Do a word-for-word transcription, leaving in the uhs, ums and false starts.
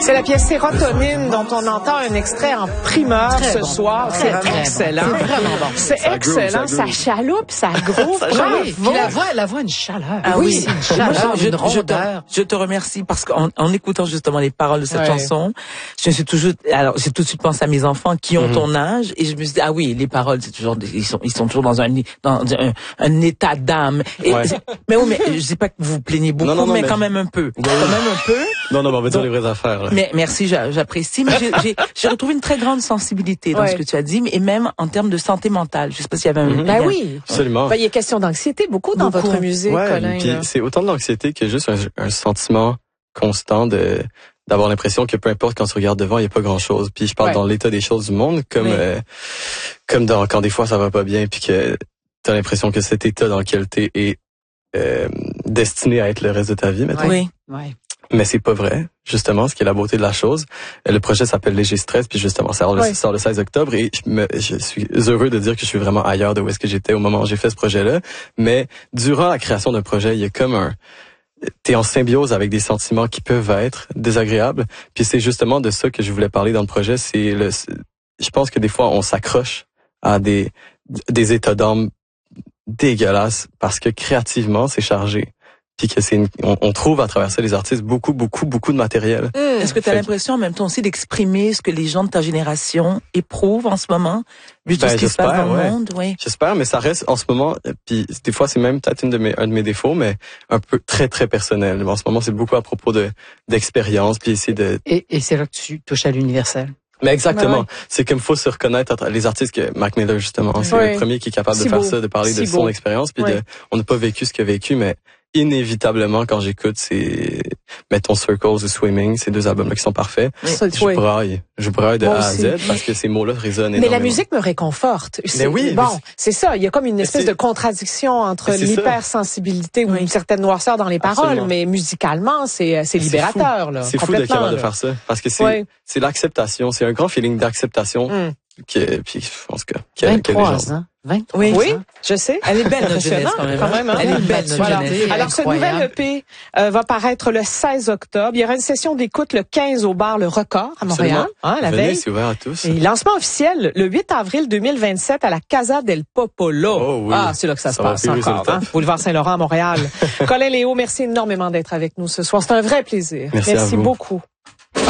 C'est la pièce Sérotonine dont on entend un extrait en primeur très ce bon. soir. Très, C'est très excellent. bon. C'est vraiment bon. C'est Ça excellent. groove, ça Ça groove. chaloupe, ça groove. Ça Bravo. chaloupe. Puis la voix, la voix a une chaleur. Ah oui, oui, c'est une Moi, chaleur, je, une je, te, rondeur. je te remercie parce qu'en en écoutant justement les paroles de cette Ouais. chanson, je me suis toujours, alors j'ai tout de suite pensé à mes enfants qui ont Mhm. ton âge et je me suis dit ah oui, les paroles c'est toujours, des- ils sont, ils sont toujours dans un dans un, un état d'âme. Et Ouais. c'est- Mais oui, mais je dis pas que vous vous plaignez beaucoup, Non, non, non, mais, mais- quand même un peu, Oui. quand même un peu. Non, non, mais on va dire les vraies affaires, là. Mais merci, j'a- j'apprécie. Mais j'ai- j'ai j'ai retrouvé une très grande sensibilité dans Ouais. ce que tu as dit, mais- et même en termes de santé mentale. Je sais pas s'il y avait un. Mhm. lien. Ben oui. Absolument. Ben, il est question d'anxiété beaucoup dans Beaucoup. votre musique, Ouais, Colin. puis là. c'est autant de l'anxiété que juste un, un sentiment constant de d'avoir l'impression que peu importe quand tu regardes devant, il y a pas grand-chose. Puis je parle Ouais. dans l'état des choses du monde, comme Oui. euh, comme dans quand des fois ça va pas bien, puis que t'as l'impression que cet état dans lequel t'es est euh, destiné à être le reste de ta vie, mettons. Oui. Ouais. Mais c'est pas vrai, justement, ce qui est la beauté de la chose. Euh, Le projet s'appelle Léger Stress, puis justement, ça sort, le, Ouais. sort le seize octobre, et je, me, je suis heureux de dire que je suis vraiment ailleurs de où est-ce que j'étais au moment où j'ai fait ce projet-là. Mais durant la création d'un projet, il y a comme un... T'es en symbiose avec des sentiments qui peuvent être désagréables, puis c'est justement de ça que je voulais parler dans le projet. C'est le, je pense que des fois, on s'accroche à des, des états d'âme dégueulasses parce que créativement, c'est chargé. Puis que c'est une, on, on trouve à travers ça les artistes beaucoup, beaucoup, beaucoup de matériel. Hum. Est-ce que tu as Fait- l'impression en même temps aussi d'exprimer ce que les gens de ta génération éprouvent en ce moment, vu tout Ben, ce qui se passe j'espère, dans le ouais. monde? Oui. J'espère, mais ça reste en ce moment, euh, puis des fois c'est même peut-être une de mes, un de mes défauts, mais un peu très, très personnel. En ce moment, c'est beaucoup à propos de d'expérience, puis essayer de... Et, et c'est là que tu touches à l'universel. Mais exactement, Ouais, ouais. c'est comme faut se reconnaître, à tra- les artistes que Mac Miller, justement, c'est Ouais. le premier qui est capable Si de faire beau. ça, de parler de Si son beau. expérience, puis Ouais. de, on n'a pas vécu ce qu'il a vécu, mais inévitablement, quand j'écoute, c'est, mettons, Circles ou Swimming, ces deux albums-là qui sont parfaits, Ça, je ouais. braille. Je braille de Moi A à aussi. Z parce que ces mots-là résonnent Mais énormément. la musique me réconforte. C'est- oui, Bon, mais c'est ça. Il y a comme une espèce c'est- de contradiction entre Mais c'est ça. l'hypersensibilité ou Oui. une certaine noirceur dans les paroles, Absolument. mais musicalement, c'est c'est C'est libérateur. là, C'est fou d'être complètement, capable de là. faire ça. Parce que c'est, Ouais. c'est l'acceptation. C'est un grand feeling d'acceptation Hum. que, puis, en tout cas, que, que les gens. vingt-trois ans. vingt-trois Oui. Oui, ans. je sais. Elle est belle, notre jeunesse, Impressionnant, quand même. quand même, hein? Elle est belle, notre Voilà. jeunesse. Alors, ce Incroyable. nouvel E P euh, va paraître le seize octobre. Il y aura une session d'écoute le quinze au bar Le Record à Montréal, Absolument. hein, la Venez, veille. c'est ouvert à tous. Et lancement officiel le huit avril deux mille vingt-sept à la Casa del Popolo. Oh oui. Ah, c'est là que ça, Ça se va passe pire, c'est encore. le Hein? top. Boulevard Saint-Laurent à Montréal. Colin Léo, merci énormément d'être avec nous ce soir. C'est un vrai plaisir. Merci à vous. beaucoup.